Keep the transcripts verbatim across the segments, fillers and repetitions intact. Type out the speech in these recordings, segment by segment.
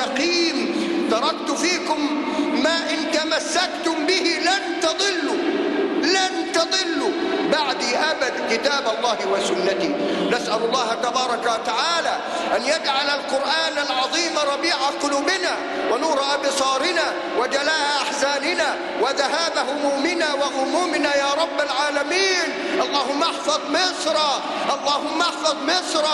مستقيم. تركت فيكم ما إن تمسكتم به لن تضلوا لن تضلوا بعدي أبد، كتاب الله وسنتي. نسأل الله تبارك وتعالى أن يجعل القرآن العظيم ربيع قلوبنا ونور أبصارنا وجلاء أحزاننا وذهاب همومنا وغمومنا يا رب العالمين. اللهم احفظ مصر، اللهم احفظ مصر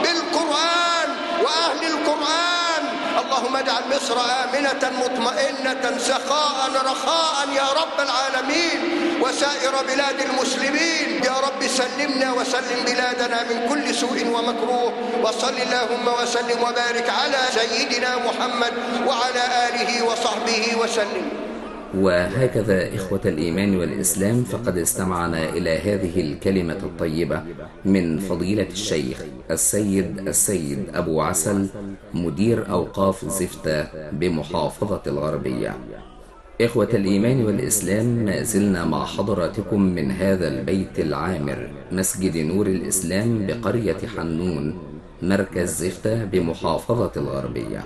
بالقرآن وأهل القرآن. اللهم اجعل مصر آمنة مطمئنة سخاء رخاء يا رب العالمين، وسائر بلاد المسلمين يا رب. سلمنا وسلم بلادنا من كل سوء ومكروه، وصل اللهم وسلم وبارك على سيدنا محمد وعلى آله وصحبه وسلم. وهكذا إخوة الإيمان والإسلام، فقد استمعنا إلى هذه الكلمة الطيبة من فضيلة الشيخ السيد السيد أبو عسل، مدير أوقاف زفتة بمحافظة الغربية. إخوة الإيمان والإسلام، ما زلنا مع حضراتكم من هذا البيت العامر، مسجد نور الإسلام بقرية حنون، مركز زفتة بمحافظة الغربية.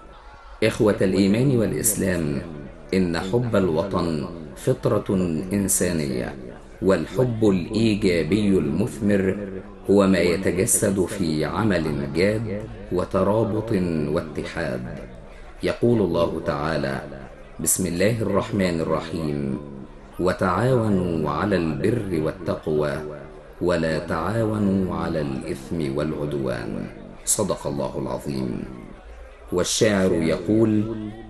إخوة الإيمان والإسلام، إن حب الوطن فطرة إنسانية، والحب الإيجابي المثمر هو ما يتجسد في عمل جاد وترابط واتحاد. يقول الله تعالى: بسم الله الرحمن الرحيم: وتعاونوا على البر والتقوى ولا تعاونوا على الإثم والعدوان. صدق الله العظيم. والشاعر يقول: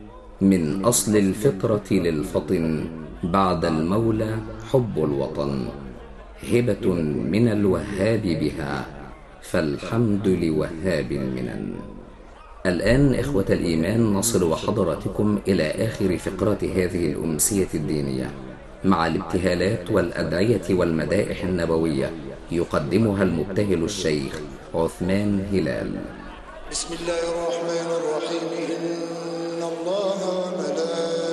من أصل الفطرة للفطن بعد المولى حب الوطن، هبة من الوهاب بها فالحمد لوهاب المنن. الآن إخوة الإيمان، نصل وحضراتكم إلى آخر فقرات هذه الأمسية الدينية مع الابتهالات والأدعية والمدائح النبوية، يقدمها المبتهل الشيخ عثمان هلال. بسم الله الرحمن الرحيم. إن الله وملائكته